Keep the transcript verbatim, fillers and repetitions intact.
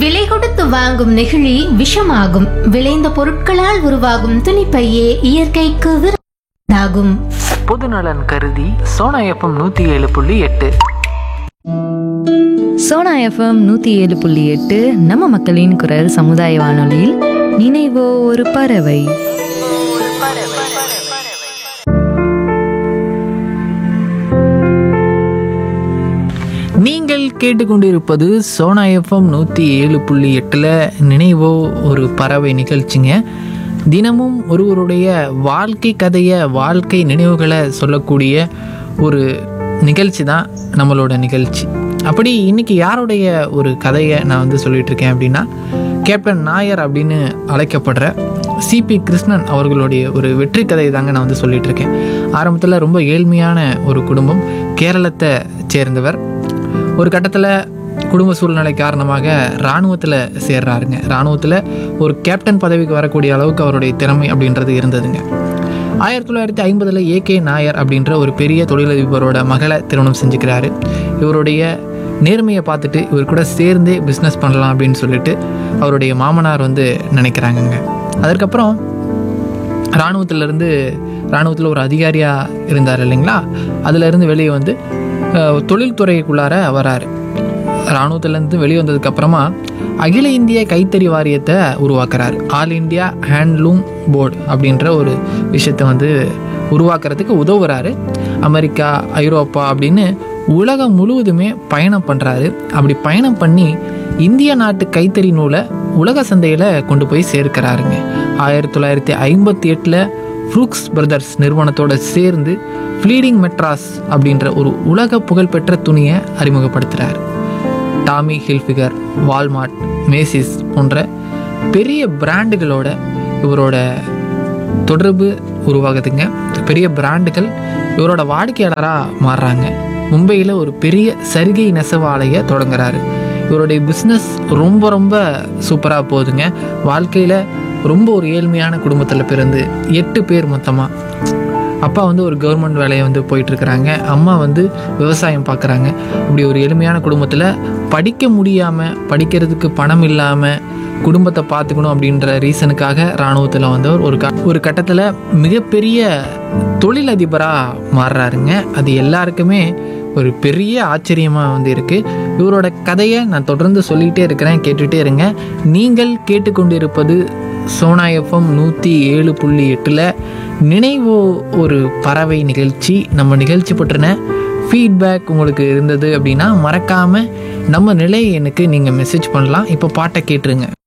விலை கொடுத்து வாங்கும் நெகிழி விஷமாகும். விளைந்த பொருட்களால் உருவாகும் துணிப்பையே இயற்கைக்கு விருந்தாகும். பொதுநலன் கருதி சோனா எஃப்எம் நூத்தி ஏழு புள்ளி எட்டு. சோனா எஃப்எம் நூற்றி ஏழு புள்ளி எட்டு நம்ம மக்களின் குரல் சமுதாய வானொலியில் நினைவோ ஒரு பறவை. நீங்கள் கேட்டுக்கொண்டிருப்பது சோனா எஃப்எம் நூற்றி ஏழு புள்ளி எட்டில் நினைவோ ஒரு பறவை நிகழ்ச்சிங்க. தினமும் ஒருவருடைய வாழ்க்கை கதையை, வாழ்க்கை நினைவுகளை சொல்லக்கூடிய ஒரு நிகழ்ச்சி தான் நம்மளோட நிகழ்ச்சி. அப்படி இன்றைக்கி யாருடைய ஒரு கதையை நான் வந்து சொல்லிகிட்டு இருக்கேன் அப்படின்னா, கேப்டன் நாயர் அப்படின்னு அழைக்கப்படுற சிபி கிருஷ்ணன் அவர்களுடைய ஒரு வெற்றி கதை தாங்க நான் வந்து சொல்லிகிட்டு இருக்கேன். ஆரம்பத்தில் ரொம்ப ஏழ்மையான ஒரு குடும்பம், கேரளத்தை சேர்ந்தவர். ஒரு கட்டத்தில் குடும்ப சூழ்நிலை காரணமாக இராணுவத்தில் சேர்றாருங்க. இராணுவத்தில் ஒரு கேப்டன் பதவிக்கு வரக்கூடிய அளவுக்கு அவருடைய திறமை அப்படின்றது இருந்ததுங்க. ஆயிரத்தி தொள்ளாயிரத்தி ஐம்பதில் ஏ கே நாயர் அப்படின்ற ஒரு பெரிய தொழிலதிபரோட மகளை திருமணம் செஞ்சுக்கிறாரு. இவருடைய நேர்மையை பார்த்துட்டு இவர் கூட சேர்ந்தே பிஸ்னஸ் பண்ணலாம் அப்படின்னு சொல்லிட்டு அவருடைய மாமனார் வந்து நினைக்கிறாங்கங்க. அதற்கப்புறம் இராணுவத்திலேருந்து இராணுவத்தில் ஒரு அதிகாரியாக இருந்தார் இல்லைங்களா, அதிலேருந்து வெளியே வந்து தொழில்துறைக்குள்ளார வராரு. இராணுவத்திலேருந்து வெளியே வந்ததுக்கப்புறமா அகில இந்திய கைத்தறி வாரியத்தை உருவாக்குறாரு. ஆல் இண்டியா ஹேண்ட்லூம் போர்டு அப்படின்ற ஒரு விஷயத்தை வந்து உருவாக்குறதுக்கு உதவுறாரு. அமெரிக்கா, ஐரோப்பா அப்படின்னு உலகம் முழுவதுமே பயணம் பண்ணுறாரு. அப்படி பயணம் பண்ணி இந்திய நாட்டு கைத்தறி நூலை உலக சந்தையில் கொண்டு போய் சேர்க்கிறாருங்க. ஆயிரத்தி தொள்ளாயிரத்தி ஐம்பத்தி எட்டில் ஃப்ரூக்ஸ் பிரதர்ஸ் நிறுவனத்தோடு சேர்ந்து ஃப்ளீடிங் மெட்ராஸ் அப்படின்ற ஒரு உலக புகழ்பெற்ற துணியை அறிமுகப்படுத்துகிறார். டாமி ஹில்ஃபிகர், வால்மார்ட், மேசிஸ் போன்ற பெரிய பிராண்டுகளோட இவரோட தொடர்பு உருவாகுதுங்க. பெரிய பிராண்டுகள் இவரோட வாடிக்கையாளராக மாறுறாங்க. மும்பையில் ஒரு பெரிய சரிகை நெசவு ஆலையை தொடங்குறாரு. இவருடைய பிஸ்னஸ் ரொம்ப ரொம்ப சூப்பராக போகுதுங்க. வாழ்க்கையில் ரொம்ப ஒரு ஏழ்மையான குடும்பத்தில் பிறந்து எட்டு பேர் மொத்தமாக. அப்பா வந்து ஒரு கவர்மெண்ட் வேலையை வந்து போயிட்டுருக்கிறாங்க, அம்மா வந்து விவசாயம் பார்க்குறாங்க. இப்படி ஒரு எளிமையான குடும்பத்தில் படிக்க முடியாமல், படிக்கிறதுக்கு பணம் இல்லாமல் குடும்பத்தை பார்த்துக்கணும் அப்படின்ற ரீசனுக்காக இராணுவத்தில் வந்தவர் ஒரு க ஒரு கட்டத்தில் மிகப்பெரிய தொழிலதிபராக மாறுறாருங்க. அது எல்லாருக்குமே ஒரு பெரிய ஆச்சரியமாக வந்து இருக்குது. இவரோட கதையை நான் தொடர்ந்து சொல்லிகிட்டே இருக்கிறேன், கேட்டுகிட்டே இருங்க. நீங்கள் கேட்டுக்கொண்டிருப்பது சோனா எஃப்எம் நூற்றி ஏழு புள்ளி எட்டில் நினைவோ ஒரு பறவை நிகழ்ச்சி. நம்ம நிகழ்ச்சி பற்றின ஃபீட்பேக் உங்களுக்கு இருந்தது அப்படின்னா மறக்காமல் நம்ம நிலை எனக்கு நீங்கள் மெசேஜ் பண்ணலாம். இப்போ பாட்டை கேட்டுருங்க.